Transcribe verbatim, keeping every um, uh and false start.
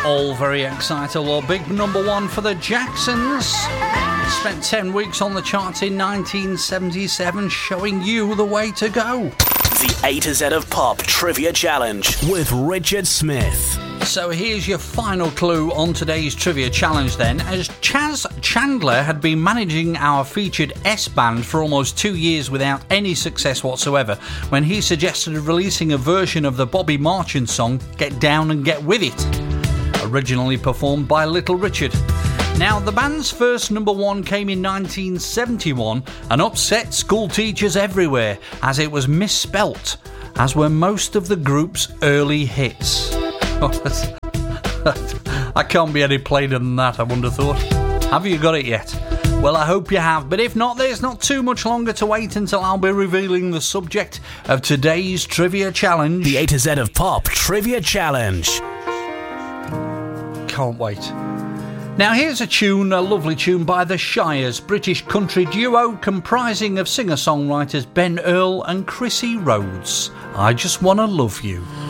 All very excitable. Big number one for the Jacksons. Spent ten weeks on the charts in nineteen seventy-seven, showing you the way to go. The A to Z of Pop Trivia Challenge with Richard Smith. So here's your final clue on today's Trivia Challenge then. As Chas Chandler had been managing our featured S-Band for almost two years without any success whatsoever, when he suggested releasing a version of the Bobby Marchand song, Get Down and Get With It, originally performed by Little Richard. Now, the band's first number one came in nineteen seventy-one and upset school teachers everywhere, as it was misspelt, as were most of the group's early hits. I can't be any plainer than that, I wouldn't have thought. Have you got it yet? Well, I hope you have, but if not, there's not too much longer to wait until I'll be revealing the subject of today's Trivia Challenge. The A to Z of Pop Trivia Challenge. Can't wait. Now here's a tune, a lovely tune by the Shires, British country duo comprising of singer-songwriters Ben Earl and Chrissy Rhodes. I Just Wanna Love You.